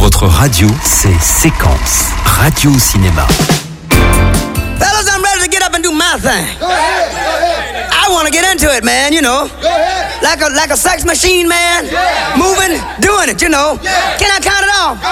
Votre radio, c'est Séquence. Radio Cinéma. Fellas, I'm ready to get up and do my thing. Go ahead. I want to get into it, man, you know. Go ahead. Like a sex machine, man. Yeah. Moving, doing it, you know. Yeah. Can I count it off?